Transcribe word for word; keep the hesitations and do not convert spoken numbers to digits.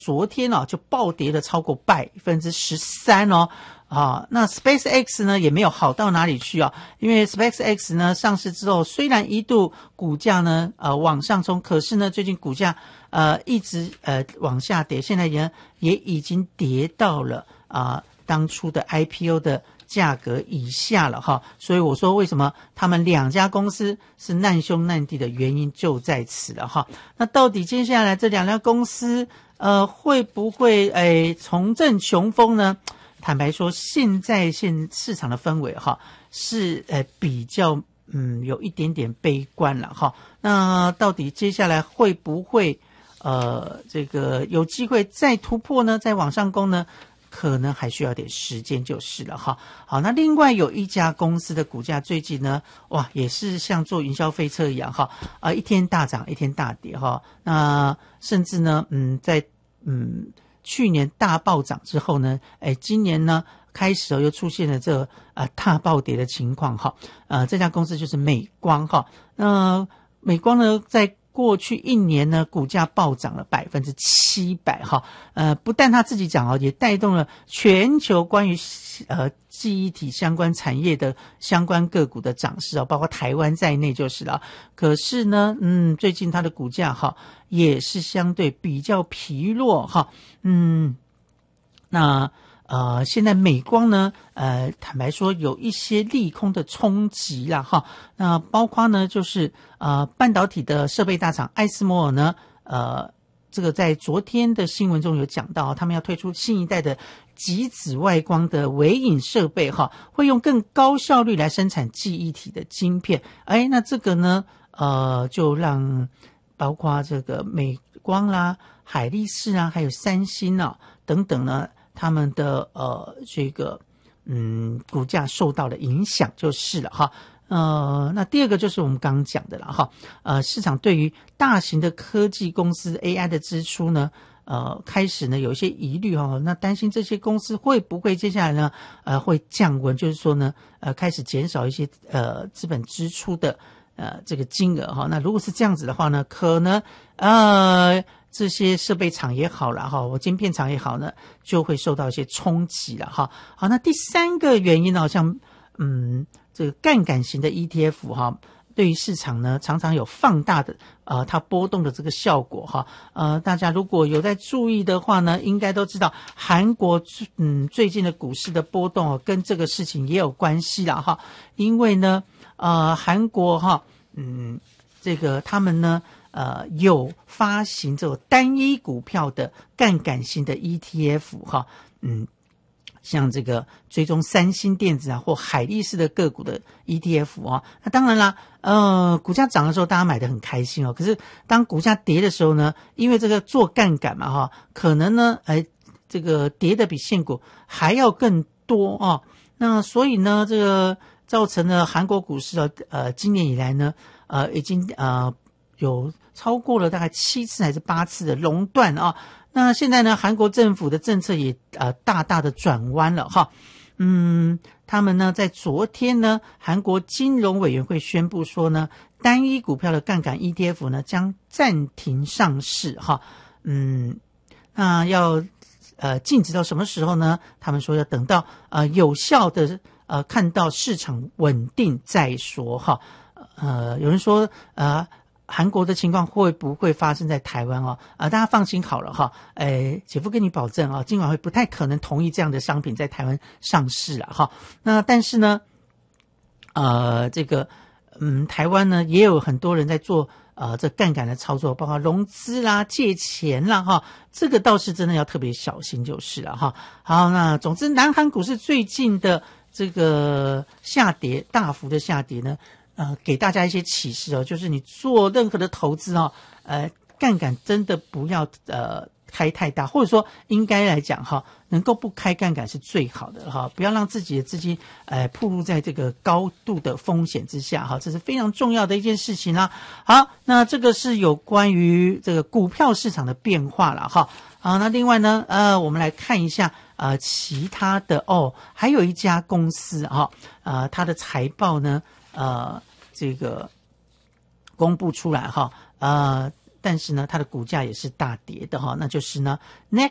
昨天哦就暴跌了超过百分之十三哦。啊，那 SpaceX 呢也没有好到哪里去啊，因为 SpaceX 呢上市之后，虽然一度股价呢呃往上冲，可是呢最近股价呃一直呃往下跌，现在也也已经跌到了啊、呃、当初的 I P O 的价格以下了哈，所以我说为什么他们两家公司是难兄难弟的原因就在此了哈。那到底接下来这两家公司呃会不会诶重振雄风呢？坦白说，现在现市场的氛围哈是呃比较嗯有一点点悲观了哈。那到底接下来会不会呃这个有机会再突破呢？再往上攻呢？可能还需要点时间就是了哈。好，那另外有一家公司的股价最近呢，哇，也是像坐云霄飞车一样哈，啊、呃，一天大涨，一天大跌哈。那甚至呢，嗯，在嗯。去年大暴涨之后呢，哎，今年呢开始又出现了这个呃大暴跌的情况哈。呃，这家公司就是美光哈。那美光呢，在过去一年呢，股价暴涨了百分之七百哈。呃，不但他自己涨哦，也带动了全球关于呃记忆体相关产业的相关个股的涨势哦，包括台湾在内就是了。可是呢，嗯，最近它的股价哈也是相对比较疲弱哈。嗯，那呃，现在美光呢，呃，坦白说有一些利空的冲击啦哈。那包括呢，就是呃，半导体的设备大厂艾斯摩尔呢，呃，这个在昨天的新闻中有讲到，他们要推出新一代的极紫外光的微影设备哈，会用更高效率来生产记忆体的晶片。哎，那这个呢，呃，就让包括这个美光啦、海力士啊，还有三星啊等等呢。他们的呃这个嗯股价受到了影响就是了哈。呃，那第二个就是我们刚刚讲的了哈。呃，市场对于大型的科技公司 A I 的支出呢，呃，开始呢有一些疑虑哈。那担心这些公司会不会接下来呢，呃，会降温，就是说呢，呃，开始减少一些呃资本支出的呃这个金额哈。那如果是这样子的话呢，可能呃。这些设备厂也好了哈，我晶片厂也好呢，就会受到一些冲击了哈。好，那第三个原因呢，像嗯这个杠杆型的 E T F 哈，对于市场呢常常有放大的呃它波动的这个效果哈。呃，大家如果有在注意的话呢，应该都知道韩国嗯最近的股市的波动哦，跟这个事情也有关系啦哈。因为呢呃韩国哈嗯这个他们呢。呃，有发行这种单一股票的杠杆型的 E T F 哈，嗯，像这个追踪三星电子啊或海力士的个股的 E T F 啊，那当然啦，呃，股价涨的时候大家买得很开心哦，可是当股价跌的时候呢，因为这个做杠杆嘛哈，可能呢，哎，这个跌的比现股还要更多哦，那所以呢，这个造成了韩国股市啊，呃，今年以来呢，呃，已经呃。有超过了大概七次还是八次的熔断啊，那现在呢，韩国政府的政策也呃大大的转弯了哈，嗯，他们呢在昨天呢，韩国金融委员会宣布说呢，单一股票的杠杆 E T F 呢将暂停上市哈，嗯，那要呃禁止到什么时候呢？他们说要等到呃有效的呃看到市场稳定再说哈，呃，有人说呃。韩国的情况会不会发生在台湾哦？啊、呃，大家放心好了哈。诶，姐夫跟你保证啊，今晚会不太可能同意这样的商品在台湾上市了哈。那但是呢，呃，这个嗯，台湾呢也有很多人在做呃这杠杆的操作，包括融资啦、借钱啦哈。这个倒是真的要特别小心就是了哈。好，那总之，南韩股市最近的这个下跌，大幅的下跌呢。呃，给大家一些启示哦，就是你做任何的投资哦，呃，杠杆真的不要呃开太大，或者说应该来讲哈，能够不开杠杆是最好的哈，不要让自己的资金呃暴露在这个高度的风险之下哈，这是非常重要的一件事情啦。好，那这个是有关于这个股票市场的变化了哈。好，那另外呢，呃，我们来看一下呃其他的哦，还有一家公司哈，呃，它的财报呢。呃，这个公布出来哈，呃， 但是呢，它的股价也是大跌的哈，那就是呢 Next